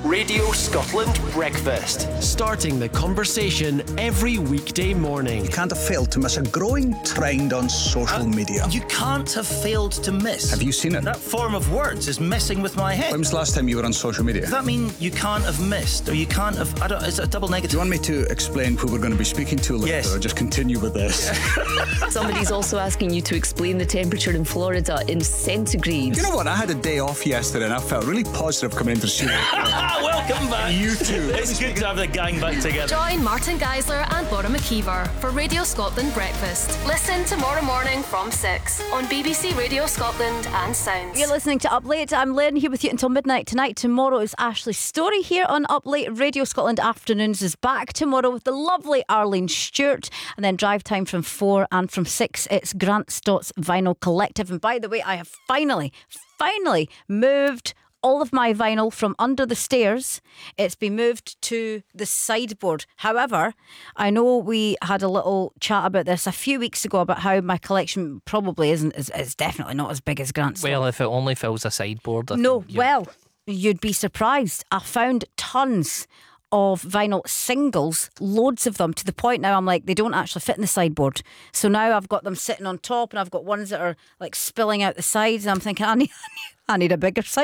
Radio Scotland Breakfast. Starting the conversation every weekday morning. You can't have failed to miss a growing trend on social media. You can't have failed to miss. Have you seen it? That form of words is messing with my head. When was the last time you were on social media? Does that mean you can't have missed, or you can't have... is it a double negative? Do you want me to explain who we're going to be speaking to later, Yes. or just continue with this? Somebody's also asking you to explain the temperature in Florida in centigrade. You know what? I had a day off yesterday and I felt really positive coming into the studio. Welcome back. You too. It's good to have the gang back together. Join Martin Geisler and Laura McKeever for Radio Scotland Breakfast. Listen tomorrow morning from 6 on BBC Radio Scotland and Sounds. You're listening to Up Late. I'm Lynn here with you until midnight tonight. Tomorrow is Ashley Story here on Up Late. Radio Scotland Afternoons is back tomorrow with the lovely Arlene Stewart. And then drive time from 4 and from 6 it's Grant Stott's Vinyl Collective. And by the way, I have finally moved all of my vinyl from under the stairs. It's been moved to the sideboard. However, I know we had a little chat about this a few weeks ago about how my collection probably isn't, it's definitely not as big as Grant's. Well, if it only fills a sideboard. You'd be surprised. I found tons of vinyl singles, loads of them, to the point now I'm like, they don't actually fit in the sideboard. So now I've got them sitting on top, and I've got ones that are like spilling out the sides, and I'm thinking I need a bigger sideboard.